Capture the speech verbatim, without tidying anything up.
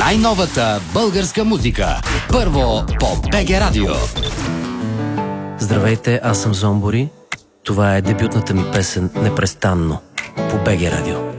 Най-новата българска музика. Първо по БГ Радио. Здравейте, аз съм Зомбори. Това е дебютната ми песен "Непрестанно" по БГ Радио.